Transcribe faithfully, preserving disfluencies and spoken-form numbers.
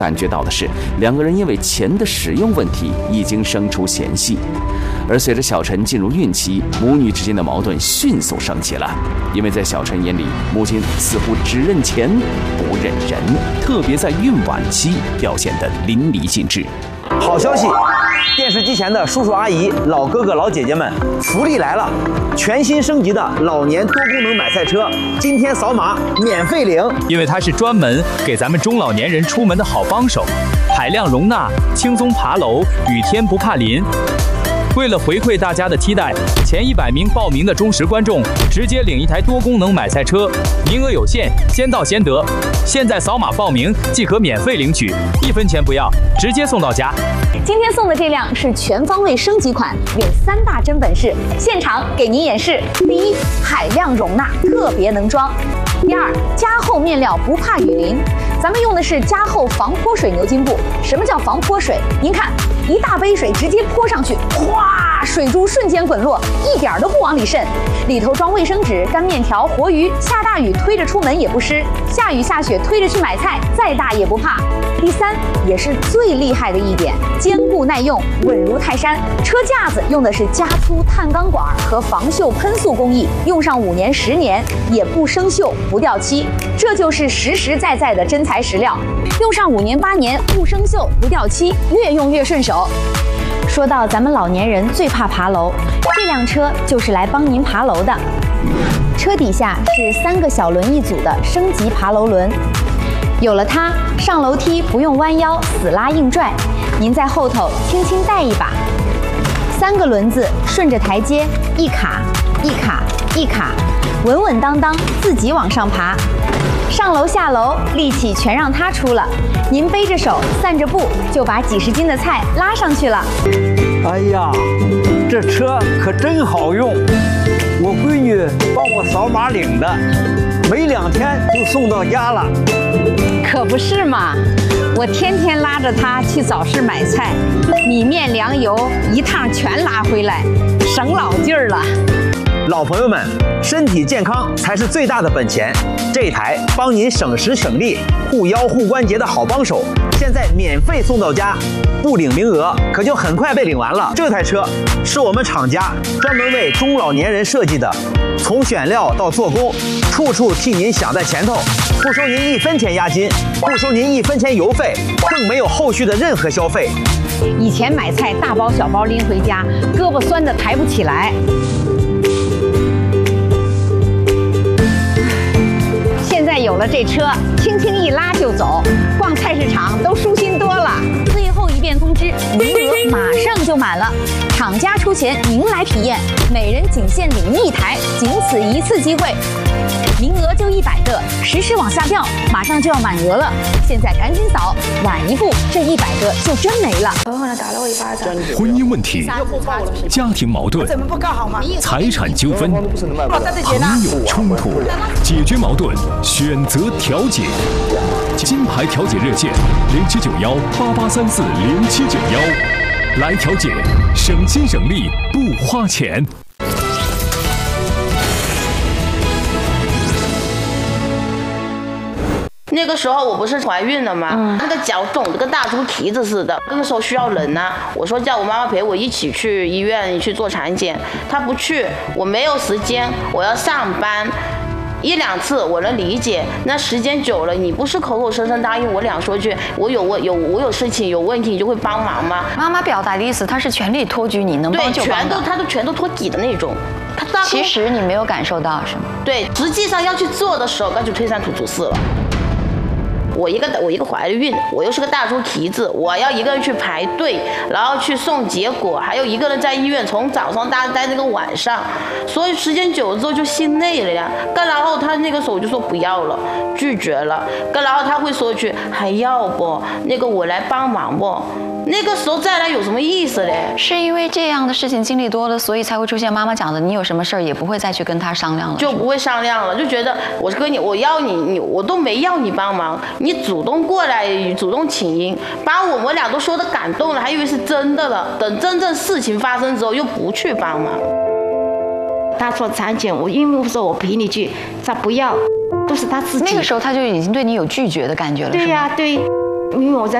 感觉到的是，两个人因为钱的使用问题已经生出嫌隙。而随着小陈进入孕期，母女之间的矛盾迅速升级了。因为在小陈眼里，母亲似乎只认钱不认人，特别在孕晚期表现得淋漓尽致。 好消息！电视机前的叔叔阿姨、老哥哥老姐姐们，福利来了！全新升级的老年多功能买菜车，今天扫码免费领。 因为它是专门给咱们中老年人出门的好帮手，海量容纳，轻松爬楼，雨天不怕淋。为了回馈大家的期待，前一百名报名的忠实观众直接领一台多功能买菜车，名额有限，先到先得。现在扫码报名即可免费领取，一分钱不要，直接送到家。 今天送的这辆是全方位升级款，有三大真本事，现场给您演示。第一，海量容纳，特别能装；第二，加厚面料不怕雨淋，咱们用的是加厚防泼水牛津布。什么叫防泼水？您看，一大杯水直接泼上去，哗，水珠瞬间滚落，一点都不往里渗。里头装卫生纸、干面条、活鱼，下大雨推着出门也不湿，下雨下雪推着去买菜，再大也不怕。第三，也是最厉害的一点，坚固耐用，稳如泰山。车架子用的是加粗碳钢管和防锈喷塑工艺，用上五年、十年也不生锈、不掉漆，这就是实实在在的真材实料。用上五年、八年不生锈、不掉漆，越用越顺手。说到咱们老年人最怕爬楼，这辆车就是来帮您爬楼的。车底下是三个小轮一组的升级爬楼轮。有了它，上楼梯不用弯腰死拉硬拽，您在后头轻轻带一把。三个轮子顺着台阶一卡一卡一卡，稳稳当当自己往上爬。上楼下楼力气全让它出了，您背着手散着步就把几十斤的菜拉上去了。 哎呀，这车可真好用！我闺女帮我扫码领的，没两天就送到家了。 可不是嘛，我天天拉着她去早市买菜，米面粮油一趟全拉回来，省老劲儿了。 老朋友们，身体健康才是最大的本钱。这台帮您省时省力、护腰护关节的好帮手，现在免费送到家，不领名额可就很快被领完了。这台车是我们厂家专门为中老年人设计的，从选料到做工，处处替您想在前头，不收您一分钱押金，不收您一分钱邮费，更没有后续的任何消费。 以前买菜大包小包拎回家，胳膊酸得抬不起来。现在有了这车，轻轻一拉就走，逛菜市场都舒心多了。 最后一遍通知，名额马上就满了，厂家出钱，您来体验，每人仅限领一台，仅此一次机会，名额就一百个，实时往下掉，马上就要满额了，现在赶紧扫，晚一步这一百个就真没了。 朋友呢打了我一巴掌。 婚姻问题、家庭矛盾、财产纠纷、朋友冲突，解决矛盾，选择调解。金牌调解热线零七九幺八八三四零七九幺，来调解，省心省力不花钱。 那个时候我不是怀孕了吗？嗯、那个脚肿得跟大猪蹄子似的。那个时候需要人呐、啊，我说叫我妈妈陪我一起去医院去做产检，她不去，我没有时间，我要上班。一两次我能理解，那时间久了，你不是口口声声答应我俩说句我有我有我有事情有问题，你就会帮忙吗？ 妈妈表达的意思，她是全力托举你，能帮就帮的。 对，全都她都全都托底的那种。她其实你没有感受到是吗？ 对，实际上要去做的时候，那就推三阻四了。我一个我一个怀了孕，我又是个大猪蹄子，我要一个人去排队，然后去送结果，还有一个人在医院从早上待待那个晚上，所以时间久了之后就心累了呀。更然后他那个时候就说不要了，拒绝了。更然后他会说一句还要不那个我来帮忙不。那个时候再来有什么意思嘞？ 是因为这样的事情经历多了，所以才会出现妈妈讲的，你有什么事儿也不会再去跟他商量了， 就不会商量了，就觉得我跟你，我要你，你我都没要你帮忙，你主动过来，主动请缨，把我们俩都说的感动了，还以为是真的了。等真正事情发生之后，又不去帮忙。 他说产检，我因为我说我陪你去，他不要，都是他自己。 那个时候他就已经对你有拒绝的感觉了， 对呀、 是吗？ 对。 因为我在